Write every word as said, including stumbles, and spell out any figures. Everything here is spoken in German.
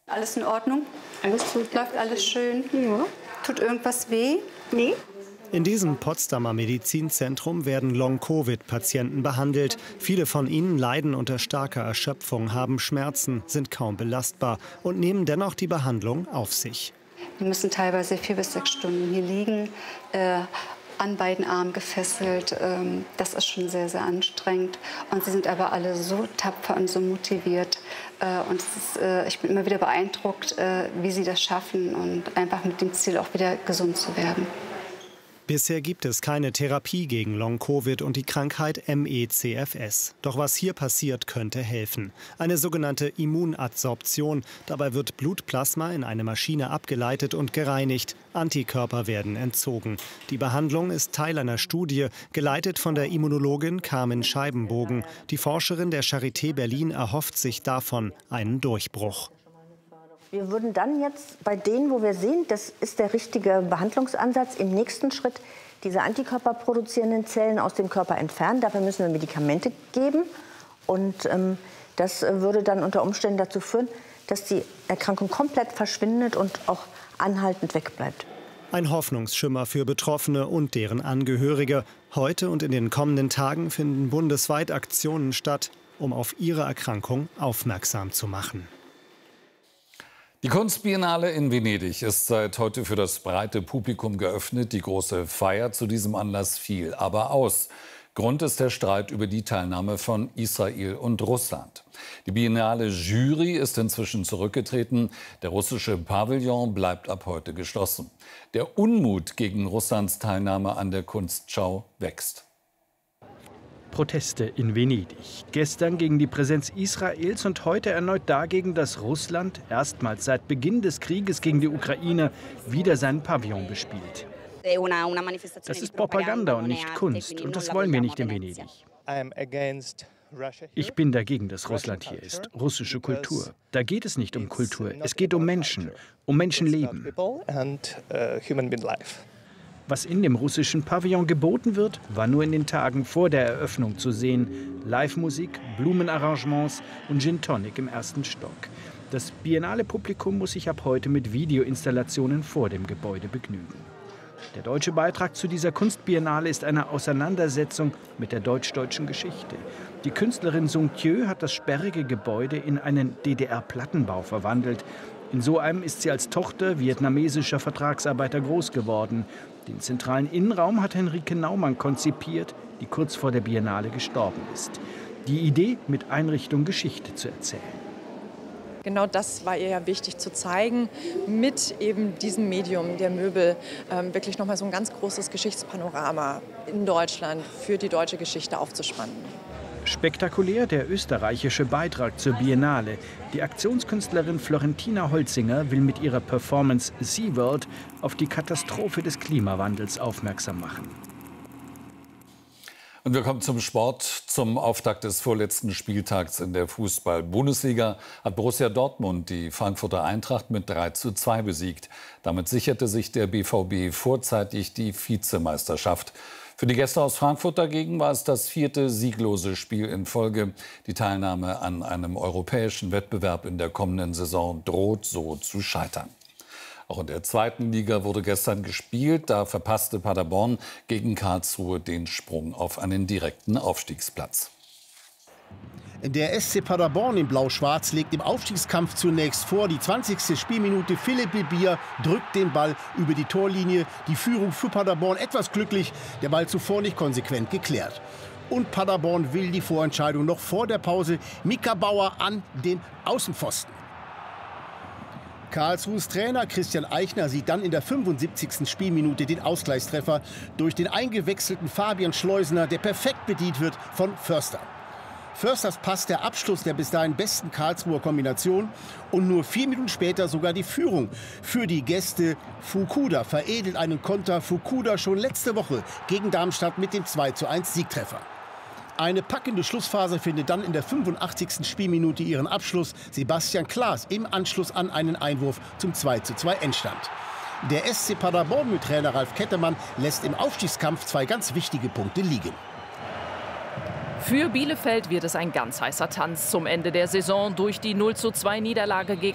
Alles in Ordnung? Alles gut. Läuft alles schön? Ja. Tut irgendwas weh? Nee. In diesem Potsdamer Medizinzentrum werden Long-Covid-Patienten behandelt. Viele von ihnen leiden unter starker Erschöpfung, haben Schmerzen, sind kaum belastbar und nehmen dennoch die Behandlung auf sich. Die müssen teilweise vier bis sechs Stunden hier liegen, äh, an beiden Armen gefesselt. Ähm, das ist schon sehr, sehr anstrengend. Und sie sind aber alle so tapfer und so motiviert. Äh, und es ist, äh, ich bin immer wieder beeindruckt, äh, wie sie das schaffen und einfach mit dem Ziel auch wieder gesund zu werden. Bisher gibt es keine Therapie gegen Long-Covid und die Krankheit M E C F S. Doch was hier passiert, könnte helfen. Eine sogenannte Immunadsorption. Dabei wird Blutplasma in eine Maschine abgeleitet und gereinigt. Antikörper werden entzogen. Die Behandlung ist Teil einer Studie, geleitet von der Immunologin Carmen Scheibenbogen. Die Forscherin der Charité Berlin erhofft sich davon einen Durchbruch. Wir würden dann jetzt bei denen, wo wir sehen, das ist der richtige Behandlungsansatz, im nächsten Schritt diese antikörperproduzierenden Zellen aus dem Körper entfernen. Dafür müssen wir Medikamente geben. Und ähm, das würde dann unter Umständen dazu führen, dass die Erkrankung komplett verschwindet und auch anhaltend wegbleibt. Ein Hoffnungsschimmer für Betroffene und deren Angehörige. Heute und in den kommenden Tagen finden bundesweit Aktionen statt, um auf ihre Erkrankung aufmerksam zu machen. Die Kunstbiennale in Venedig ist seit heute für das breite Publikum geöffnet. Die große Feier zu diesem Anlass fiel aber aus. Grund ist der Streit über die Teilnahme von Israel und Russland. Die Biennale-Jury ist inzwischen zurückgetreten. Der russische Pavillon bleibt ab heute geschlossen. Der Unmut gegen Russlands Teilnahme an der Kunstschau wächst. Proteste in Venedig. Gestern gegen die Präsenz Israels und heute erneut dagegen, dass Russland erstmals seit Beginn des Krieges gegen die Ukraine wieder seinen Pavillon bespielt. Das ist Propaganda und nicht Kunst und das wollen wir nicht in Venedig. Ich bin dagegen, dass Russland hier ist. Russische Kultur. Da geht es nicht um Kultur, es geht um Menschen, um Menschenleben. Was in dem russischen Pavillon geboten wird, war nur in den Tagen vor der Eröffnung zu sehen. Live-Musik, Blumenarrangements und Gin Tonic im ersten Stock. Das Biennale-Publikum muss sich ab heute mit Videoinstallationen vor dem Gebäude begnügen. Der deutsche Beitrag zu dieser Kunstbiennale ist eine Auseinandersetzung mit der deutsch-deutschen Geschichte. Die Künstlerin Sung Kyo hat das sperrige Gebäude in einen D D R-Plattenbau verwandelt. In so einem ist sie als Tochter vietnamesischer Vertragsarbeiter groß geworden. Den zentralen Innenraum hat Henrike Naumann konzipiert, die kurz vor der Biennale gestorben ist. Die Idee, mit Einrichtung Geschichte zu erzählen. Genau das war ihr ja wichtig zu zeigen, mit eben diesem Medium der Möbel ähm, wirklich nochmal so ein ganz großes Geschichtspanorama in Deutschland für die deutsche Geschichte aufzuspannen. Spektakulär der österreichische Beitrag zur Biennale. Die Aktionskünstlerin Florentina Holzinger will mit ihrer Performance SeaWorld auf die Katastrophe des Klimawandels aufmerksam machen. Und wir kommen zum Sport. Zum Auftakt des vorletzten Spieltags in der Fußball-Bundesliga hat Borussia Dortmund die Frankfurter Eintracht mit drei zu zwei besiegt. Damit sicherte sich der B V B vorzeitig die Vizemeisterschaft. Für die Gäste aus Frankfurt dagegen war es das vierte sieglose Spiel in Folge. Die Teilnahme an einem europäischen Wettbewerb in der kommenden Saison droht so zu scheitern. Auch in der zweiten Liga wurde gestern gespielt. Da verpasste Paderborn gegen Karlsruhe den Sprung auf einen direkten Aufstiegsplatz. Der S C Paderborn in Blau-Schwarz legt im Aufstiegskampf zunächst vor. Die zwanzigste Spielminute. Philipp Bibier drückt den Ball über die Torlinie. Die Führung für Paderborn etwas glücklich. Der Ball zuvor nicht konsequent geklärt. Und Paderborn will die Vorentscheidung noch vor der Pause. Mika Bauer an den Außenpfosten. Karlsruhes Trainer Christian Eichner sieht dann in der fünfundsiebzigsten Spielminute den Ausgleichstreffer durch den eingewechselten Fabian Schleusener, der perfekt bedient wird von Förster. Försters Pass der Abschluss der bis dahin besten Karlsruher Kombination und nur vier Minuten später sogar die Führung für die Gäste. Fukuda veredelt einen Konter. Fukuda schon letzte Woche gegen Darmstadt mit dem zwei zu eins Siegtreffer. Eine packende Schlussphase findet dann in der fünfundachtzigsten Spielminute ihren Abschluss. Sebastian Klaas im Anschluss an einen Einwurf zum zwei zu zwei Endstand. Der S C Paderborn mit Trainer Ralf Kettemann lässt im Aufstiegskampf zwei ganz wichtige Punkte liegen. Für Bielefeld wird es ein ganz heißer Tanz zum Ende der Saison durch die null zu zwei Niederlage gegen